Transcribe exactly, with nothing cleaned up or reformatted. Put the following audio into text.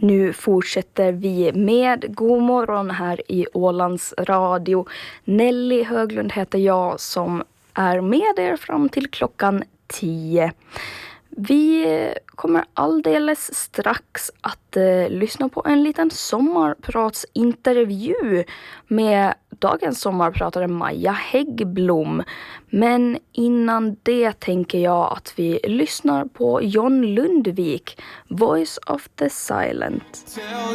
Nu fortsätter vi med God morgon här i Ålands radio. Nelly Höglund heter jag som är med er fram till klockan tio. Vi kommer alldeles strax att eh, lyssna på en liten sommarpratsintervju med dagens sommarpratare Maja Häggblom. Men innan det tänker jag att vi lyssnar på John Lundvik, Voice of the Silent.